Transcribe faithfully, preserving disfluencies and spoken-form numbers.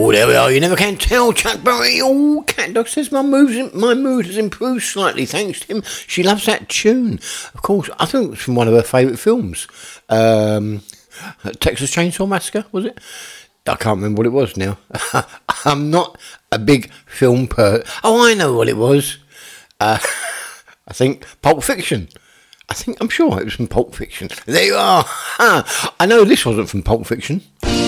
Oh, there we are. You never can tell, Chuck Berry. Oh, Cat Dog says my mood, my mood has improved slightly thanks to him. She loves that tune. Of course, I think it's from one of her favourite films. Um, Texas Chainsaw Massacre, was it? I can't remember what it was now. I'm not a big film per... Oh, I know what it was. Uh, I think Pulp Fiction. I think, I'm sure it was from Pulp Fiction. There you are. I know this wasn't from Pulp Fiction.